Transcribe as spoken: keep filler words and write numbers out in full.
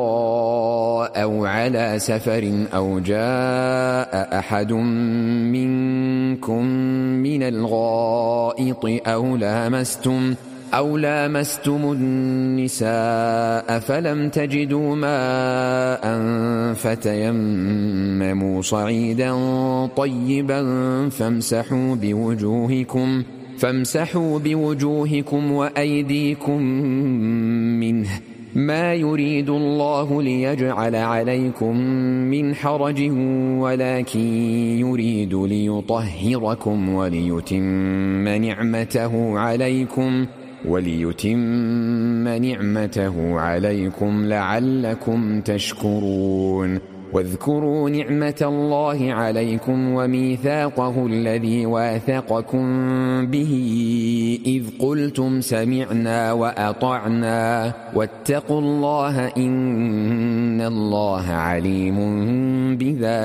أو على سفر أو جاء أحد منكم من الغائط أو لامستم أو لامستم النساء فلم تجدوا ماء فتيمموا صعيدا طيبا فامسحوا بوجوهكم فامسحوا بوجوهكم وأيديكم منه ما يريد الله ليجعل عليكم من حرج ولكن يريد ليطهركم وليتم نعمته عليكم وليتم نعمته عليكم لعلكم تشكرون واذكروا نعمة الله عليكم وميثاقه الذي واثقكم به إذ قلتم سمعنا وأطعنا واتقوا الله إن الله عليم بذلك